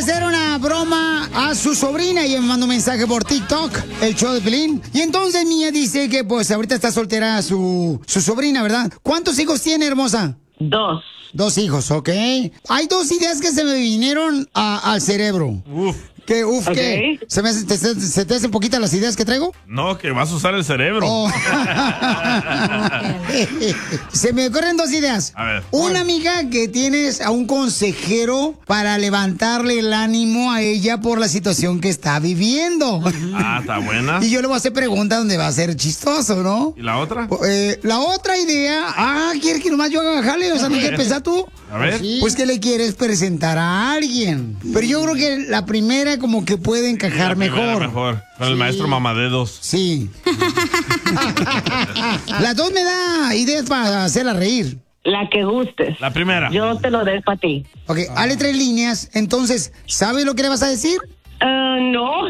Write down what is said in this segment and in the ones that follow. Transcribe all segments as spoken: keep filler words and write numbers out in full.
hacer una broma a su sobrina y me mandó un mensaje por TikTok, el show de Pelín. Y entonces Mía dice que pues ahorita está soltera su, su sobrina, ¿verdad? ¿Cuántos hijos tiene, hermosa? Dos. Dos hijos, ¿ok? Hay dos ideas que se me vinieron a- al cerebro. Uf. Que, uf, Okay. que ¿se, me, hace- te- se, se te hacen poquitas las ideas que traigo? No, que vas a usar el cerebro. Oh. Se me ocurren dos ideas. A ver. Una amiga que tienes a un consejero para levantarle el ánimo a ella por la situación que está viviendo. Ah, está buena. Y yo le voy a hacer preguntas donde va a ser chistoso, ¿no? ¿Y la otra? Eh, la otra idea, ah, ¿quieres que nomás yo haga jale? O sea, ¿no quieres pensar tú? A ver. Pues que le quieres presentar a alguien. Pero yo creo que la primera como que puede encajar La primera mejor. mejor. Con el maestro Mamadedos. Sí. Las dos me da ideas para hacerla reír. La que gustes. La primera. Yo te lo dejo a ti. Ok, hale tres líneas. Entonces, ¿sabes lo que le vas a decir? Ah, no.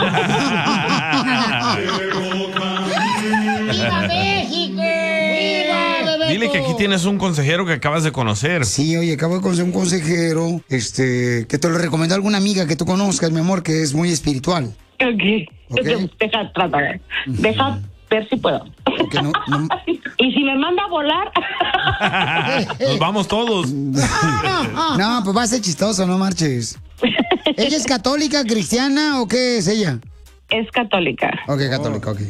¡Viva México! ¡Viva, Bebeto! Dile que aquí tienes un consejero que acabas de conocer. Sí, oye, acabo de conocer un consejero, este, que te lo recomendó alguna amiga que tú conozcas, mi amor, que es muy espiritual. Ok. Ok. Deja tratar. Deja ver si puedo. Que no, no- Y si me manda a volar. Nos vamos todos. No, pues va a ser chistoso, no marches. ¿Ella es católica, cristiana o qué es ella? Es católica. Ok, católica, ok.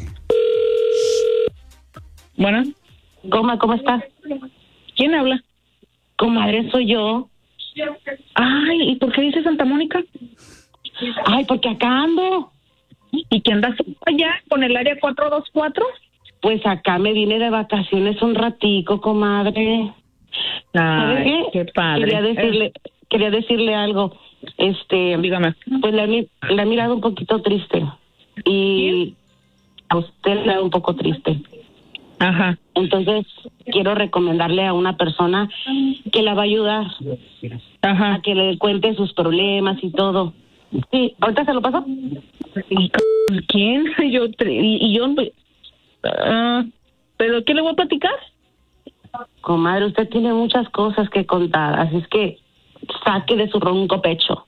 Bueno. Goma, ¿cómo estás? ¿Quién habla? Comadre, soy yo. Ay, ¿y por qué dice Santa Mónica? Ay, porque acá ando. ¿Y qué andas allá con el área cuatro dos cuatro? Pues acá me vine de vacaciones un ratico, comadre. ¿Sabe Ay, qué padre. Quería decirle, quería decirle algo. Este, dígame. Pues la, he mi- la he mirado un poquito triste. Y a usted la veo un poco triste. Ajá. Entonces, quiero recomendarle a una persona que la va a ayudar. Ajá. A que le cuente sus problemas y todo. Sí, ¿ahorita se lo pasó? ¿Quién? Yo, tre- y, y yo, ah, ¿pero qué le voy a platicar? Comadre, usted tiene muchas cosas que contar, así es que saque de su ronco pecho.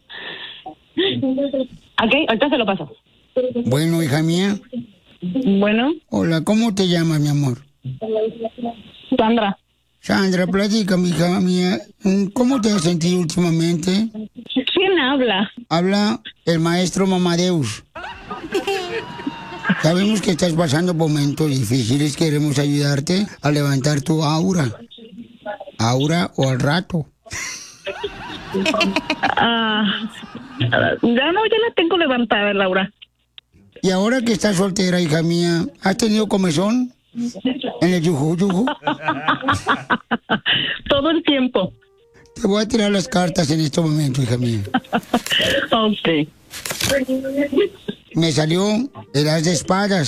Ok, ahorita se lo paso. Bueno, hija mía. Bueno. Hola, ¿cómo te llamas, mi amor? Sandra. Sandra, platícame, hija mía. ¿Cómo te has sentido últimamente? ¿Quién habla? Habla el maestro Mamadeus. Sabemos que estás pasando momentos difíciles, queremos ayudarte a levantar tu aura. Aura o al rato. Ah, ya no, ya la tengo levantada, Laura. Y ahora que estás soltera, hija mía, ¿has tenido comezón? ¿En el yuju yuju? Todo el tiempo. Te voy a tirar las cartas en este momento, hija mía. Ok. Me salió el as de espadas.